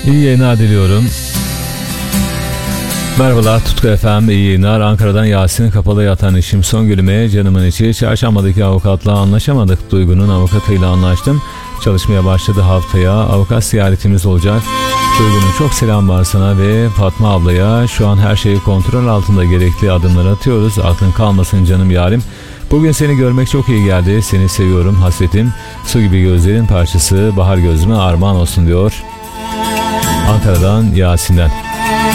İyi yayınlar diliyorum. Merhabalar Tutku FM, iyi yayınlar. Ankara'dan Yasin, kapalı yatan işim son günüme, canımın içi. Çarşambadaki avukatla anlaşamadık. Duygu'nun avukatıyla anlaştım. Çalışmaya başladı haftaya. Avukat ziyaretimiz olacak. Duygu'nun çok selam var sana ve Fatma ablaya. Şu an her şeyi kontrol altında, gerekli adımları atıyoruz. Aklın kalmasın canım yarim. Bugün seni görmek çok iyi geldi. Seni seviyorum hasretim. Su gibi gözlerin parçası bahar gözüme armağan olsun diyor. Ankara'dan Yasin'den.